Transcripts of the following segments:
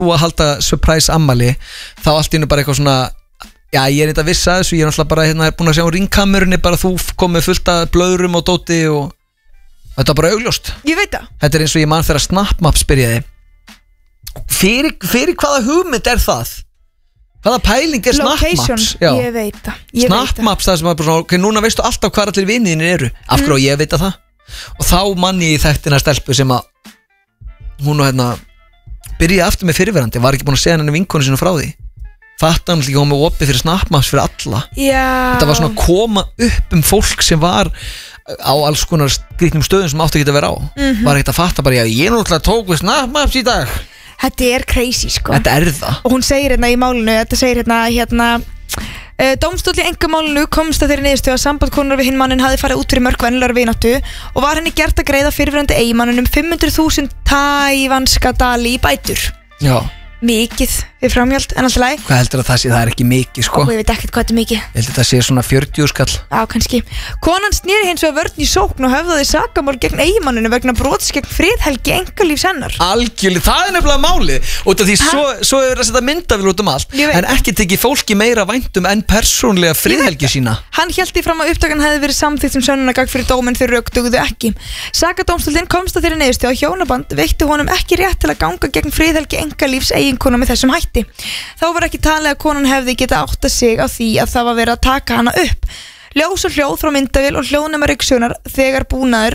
að halda surprise ammali, þá allt í einu bara eitthvað svona, já ég þetta viss að þessu, ég náttúrulega bara búin að sjá ringkamerunni, bara þú komið fullt af blöðrum og dóti og þetta bara augljóst. Ég veit það. Þetta eins og ég man þegar SnapMaps byrjaði. Fyrir hvaða hugmynd það? Hvaða pæling SnapMaps? Ég veit það. SnapMaps, það sem bara svona, ok, núna veistu alltaf hvað allir vinirnir eru. Af hverju ég veit það? Og þá manni ég þekktina stelpu sem að hún byrjaði aftur með fyrirverandi, var ekki búin að segja henni vinkonu sinu frá því. Þetta hann líka komið opið fyrir SnapMaps fyrir alla. Já. Þetta var svona að koma upp fólk sem var á alls konar skrýtnum stöðum sem áttu ekki að vera á. Var ekkert að fatta bara, já ég náttúrulega tók við SnapMaps í dag. Þetta er crazy sko. Þetta er það. Og hún segir í málinu, þetta segir dómstóll í einkamálinu komst að þeirri niðurstöðu að samband konunnar við hinn mannin hafði farið út fyrir mörk venjulegar vináttu og var henni gert að greiða fyrrverandi eiginmanninum 500.000 tævanska dali í bætur. Já. Mikið við framhjald, en alltaf læg. Hvað heldur að það er ekki mikið sko? Ég veit ekkert hvað þetta er mikið. Ég held að það sé svona 40 skall. Já, kannski. Konan sneri hins vegar vörn í sókn og höfðaði sakamál gegn eiginmanninu vegna brots gegn friðhelgi einkalífs hennar. Algjörlega, það er nefnilega málið. Út af því svo er að setja myndavél út allt, en ekki tekið fólki meira væntum en persónlega friðhelgi sína. Hann hélt í fram að upptakan hefði verið samþykkt sem sönnunargagn fyrir dóminn þegar rök dugðu ekki. Sakadómstóllinn komst að þeirri niðurstöðu að hjónaband veitti honum ekki rétt til að ganga gegn friðhelgi einkalífs eiginkonu með þessum hætti. Þá var ekki talið að konan hefði geta átta sig á því að það var verið að taka hana upp. Ljós og hljóð frá myndavél og hljóðnema ryksugunar þegar búnaður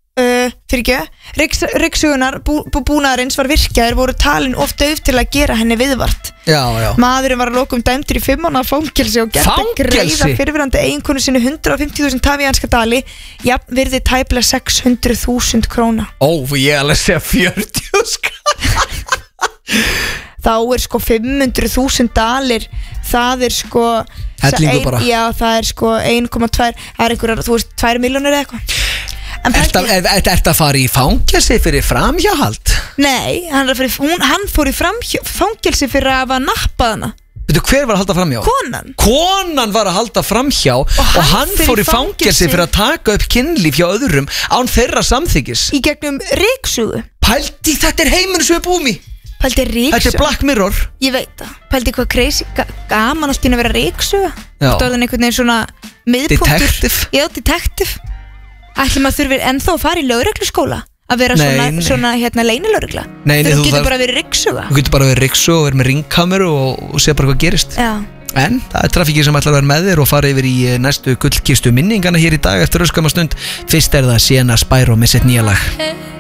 ryksugunar búnaðarins var virkjaður voru talin of dauf til að gera henni viðvart. Já. Maðurinn var að lokum dæmdur í 5 mánaða fangelsi og gert að greiða fyrrverandi eiginkonu sinni 150.000 tavíanska dali, jafn virði tæplega 600.000 króna. Ég alveg segja 40 skall. Þá er sko 500.000 dalir, það er sko hellingu bara. Já, það er sko 1,2, það er einhverjar, þú veist, 2 milljónir eða eitthvað. Ertu að fara í fangelsi fyrir framhjáhald? Nei, hann fór í fangelsi fyrir að hafa nappað hana. Veitu, hver var að halda framhjá? Konan var að halda framhjá og hann fór í fangelsi fyrir að taka upp kynlíf hjá öðrum án þeirra samþykkis. Í gegnum ryksugu. Pældi, þetta er heiminn sem við búum í. Pældi ryksuga. Þetta er Black Mirror. Ég veit það. Pældi hvað crazy, gaman allt í að vera ryksuga. Það er einhvern veginn svona miðpunktur. Detective. Já, detective. Ætli maður þurfir ennþá að fara í lögregluskóla að vera svona leynilögregla. Þú getur bara verið ryksuga. Þú getur bara verið ryksuga og verið með ringkameru og sé bara hvað gerist. Já. En það er trafíkið sem ætlar að vera með þér og fara yfir í næstu gullkistu minningana hér í dag eftir öskamma stund. Fyrst er það Sienna Spyro með sitt nýja lag.